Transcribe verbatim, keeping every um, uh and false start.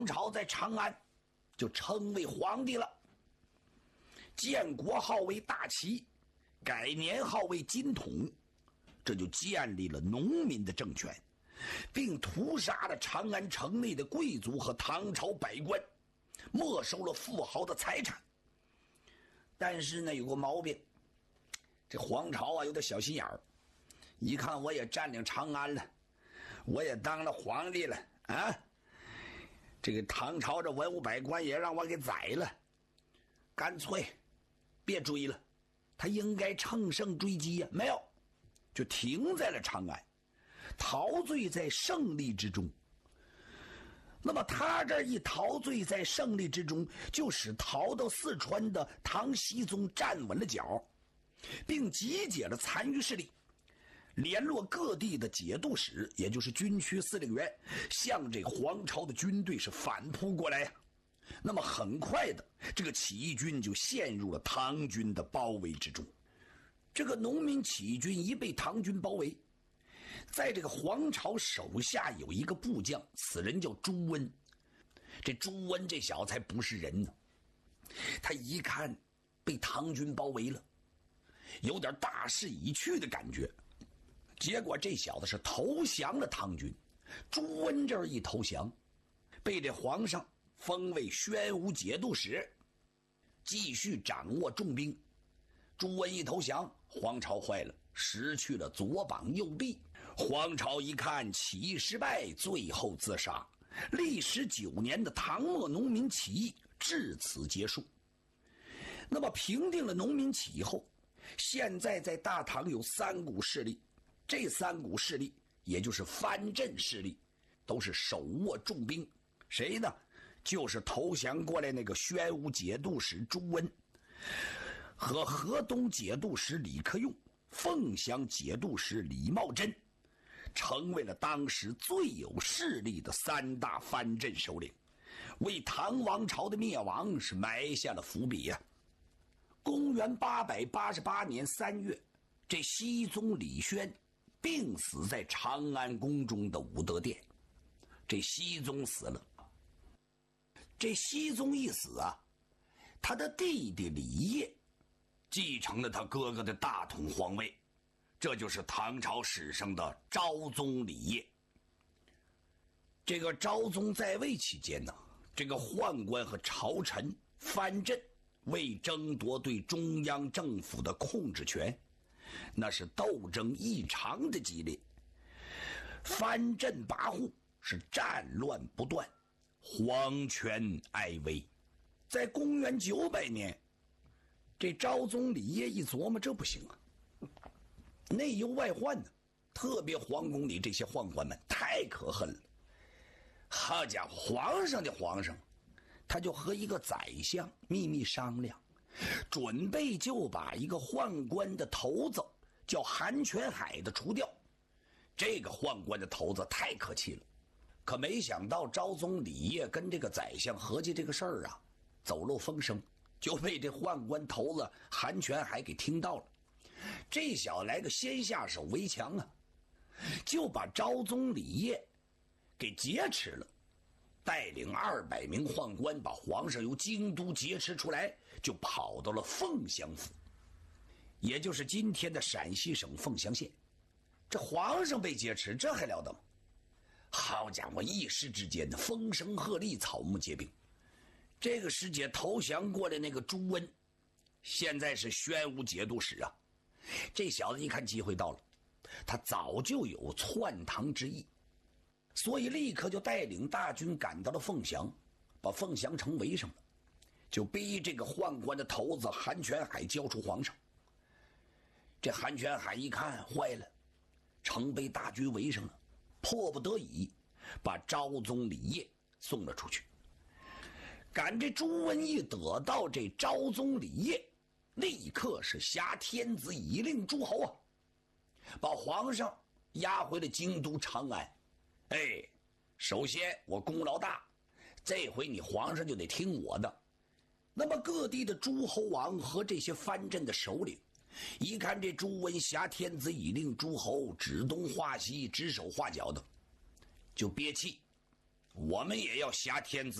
朝在长安就称为皇帝了，建国号为大齐，改年号为金统，这就建立了农民的政权，并屠杀了长安城内的贵族和唐朝百官，没收了富豪的财产。但是呢，有个毛病，这皇朝啊有点小心眼儿，一看我也占领长安了，我也当了皇帝了啊，这个唐朝这文武百官也让我给宰了，干脆别追了，他应该乘胜追击呀、啊，没有，就停在了长安，陶醉在胜利之中。那么他这一陶醉在胜利之中，就使逃到四川的唐僖宗站稳了脚，并集结了残余势力，联络各地的节度使，也就是军区司令员，向这皇朝的军队是反扑过来呀、啊。那么很快的，这个起义军就陷入了唐军的包围之中。这个农民起义军一被唐军包围，在这个皇朝手下有一个部将，此人叫朱温。这朱温这小子才不是人呢，他一看被唐军包围了，有点大势已去的感觉，结果这小子是投降了唐军。朱温这儿一投降，被这皇上封为宣武节度使，继续掌握重兵。朱温一投降，皇朝坏了，失去了左膀右臂。皇朝一看起义失败，最后自杀。历时九年的唐末农民起义至此结束。那么平定了农民起义后，现在在大唐有三股势力，这三股势力也就是藩镇势力，都是手握重兵。谁呢？就是投降过来那个宣武节度使朱温，和河东节度使李克用、凤翔节度使李茂贞，成为了当时最有势力的三大藩镇首领，为唐王朝的灭亡是埋下了伏笔呀、啊。公元八百八十八年三月，这熹宗李轩病死在长安宫中的武德殿。这熹宗死了，这熹宗一死啊，他的弟弟李晔继承了他哥哥的大统皇位，这就是唐朝史上的昭宗李晔。这个昭宗在位期间呢，这个宦官和朝臣藩镇为争夺对中央政府的控制权，那是斗争异常的激烈，藩镇跋扈，是战乱不断，皇权哀危。在公元九百年，这昭宗李晔一琢磨，这不行啊，内忧外患呢，特别皇宫里这些宦官们太可恨了。好家伙，皇上的皇上，他就和一个宰相秘密商量，准备就把一个宦官的头子叫韩全海的除掉。这个宦官的头子太可气了，可没想到昭宗李晔跟这个宰相合计这个事儿啊，走漏风声，就被这宦官头子韩全海给听到了。这小子来个先下手为强啊，就把昭宗李晔给劫持了，带领二百名宦官把皇上由京都劫持出来，就跑到了凤翔府，也就是今天的陕西省凤翔县。这皇上被劫持，这还了得吗？好家伙，一时之间的风声鹤唳，草木皆兵。这个时节投降过来那个朱温，现在是宣武节度使啊。这小子一看机会到了，他早就有篡唐之意，所以立刻就带领大军赶到了凤翔，把凤翔城围上了，就逼这个宦官的头子韩全海交出皇上。这韩全海一看坏了，城被大军围上了，迫不得已把昭宗李晔送了出去。赶这朱温一得到这昭宗李晔，立刻是挟天子以令诸侯啊，把皇上押回了京都长安。哎，首先我功劳大，这回你皇上就得听我的。那么各地的诸侯王和这些藩镇的首领一看这朱温挟天子以令诸侯，指东画西，指手画脚的，就憋气， 我们也要挟天子